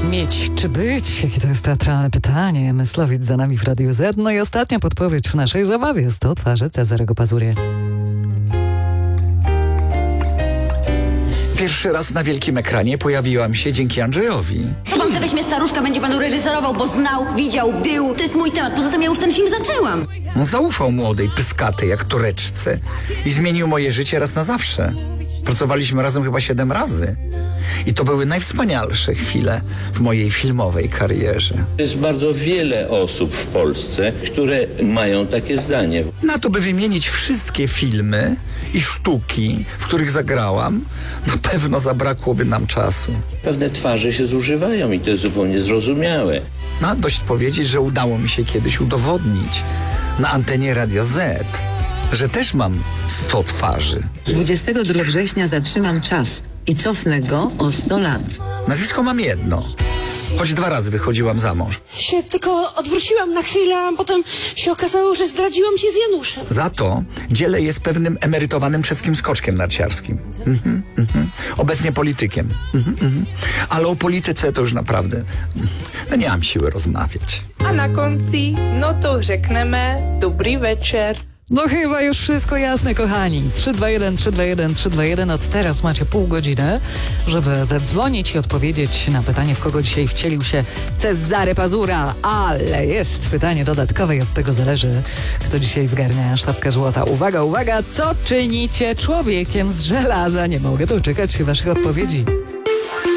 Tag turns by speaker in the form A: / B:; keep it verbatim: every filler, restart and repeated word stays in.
A: Mieć czy być? Jakie to jest teatralne pytanie. Myslowic za nami w Radiu Z. No i ostatnia podpowiedź w naszej zabawie. sto twarzy Cezarego Pazury.
B: Pierwszy raz na wielkim ekranie pojawiłam się dzięki Andrzejowi.
C: Co pan sobie weźmie staruszka, będzie panu reżyserował, bo znał, widział, był. To jest mój temat. Poza tym ja już ten film zaczęłam.
B: On zaufał młodej, pyskatej jak Tureczce i zmienił moje życie raz na zawsze. Pracowaliśmy razem chyba siedem razy. I to były najwspanialsze chwile w mojej filmowej karierze.
D: Jest bardzo wiele osób w Polsce, które mają takie zdanie.
B: Na to, by wymienić wszystkie filmy i sztuki, w których zagrałam, na pewno zabrakłoby nam czasu.
D: Pewne twarze się zużywają i to jest zupełnie zrozumiałe.
B: No, dość powiedzieć, że udało mi się kiedyś udowodnić na antenie Radia Z, że też mam sto twarzy.
E: dwudziestego drugiego września zatrzymam czas i cofnę go o sto lat.
B: Nazwisko mam jedno, choć dwa razy wychodziłam za mąż.
F: Się tylko odwróciłam na chwilę, a potem się okazało, że zdradziłam cię z Januszem.
B: Za to dzielę je z pewnym emerytowanym czeskim skoczkiem narciarskim. Mhm, mhm. Obecnie politykiem. Mhm, mhm. Ale o polityce to już naprawdę no nie mam siły rozmawiać.
G: A na konci, no to řekneme dobrý večer.
A: No chyba już wszystko jasne, kochani. trzy dwa jeden, trzy dwa jeden, trzy dwa jeden. Od teraz macie pół godziny, żeby zadzwonić i odpowiedzieć na pytanie, w kogo dzisiaj wcielił się Cezary Pazura. Ale jest pytanie dodatkowe i od tego zależy, kto dzisiaj zgarnia sztabkę złota. Uwaga, uwaga, co czynicie człowiekiem z żelaza? Nie mogę doczekać się waszych odpowiedzi.